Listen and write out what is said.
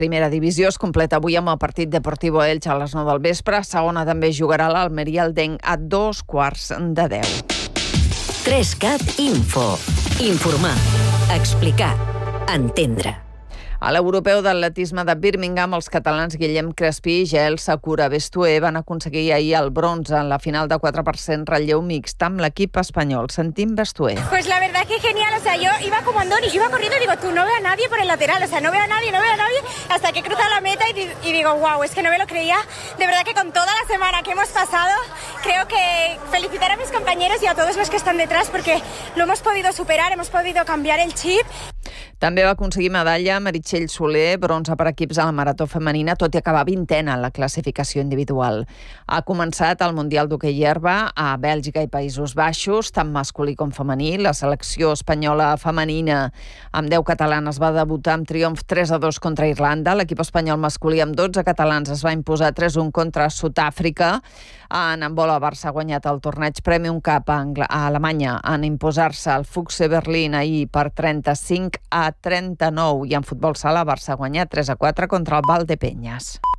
Primera divisió es completa avui amb el partit Deportivo Elche a les 9 del vespre. Segona també jugarà l'Almeria al Denc a 9:15. 3CAT Info. Informar, explicar, entendre. A l'europeu d'atletisme de Birmingham, els catalans Guillem Crespí i Jael Sakura Bestué van aconseguir ahir el bronze en la final de 4% relleu mixt amb l'equip espanyol. Sentim Bestué. Pues la verdad que genial, yo iba como andón y iba corriendo y digo, tú no veo a nadie por el lateral, no veo a nadie, hasta que he cruzado la meta y digo, wow, es que no me lo creía. De verdad que con toda la semana que hemos pasado, creo que felicitar a mis compañeros y a todos los que están detrás porque lo hemos podido superar, hemos podido cambiar el chip. També va aconseguir medalla Meritxell Soler, bronze per equips a la marató femenina, tot i acabar 20ena en la classificació individual. Ha començat el Mundial d'hoquei herba a Bèlgica i Països Baixos, tant masculí com femení. La selecció espanyola femenina amb 10 catalanes va debutar amb triomf 3-2 contra Irlanda. L'equip espanyol masculí amb 12 catalans es va imposar 3-1 contra Sud-àfrica. En handbol, el Barça ha guanyat el torneig Premium Cup a Alemanya en imposar-se al Füchse Berlín ahir per 35-39 i en futbol sala Barça ha guanyat 3-4 contra el Valdepeñas.